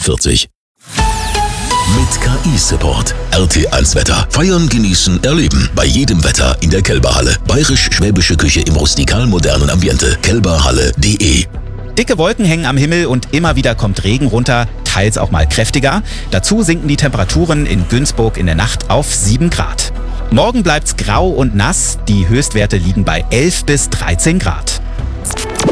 45. Mit KI-Support. RT1 Wetter. Feiern, genießen, erleben. Bei jedem Wetter in der Kelberhalle. Bayerisch-schwäbische Küche im rustikal-modernen Ambiente. kelberhalle.de. Dicke Wolken hängen am Himmel und immer wieder kommt Regen runter, teils auch mal kräftiger. Dazu sinken die Temperaturen in Günzburg in der Nacht auf 7 Grad. Morgen bleibt's grau und nass. Die Höchstwerte liegen bei 11 bis 13 Grad.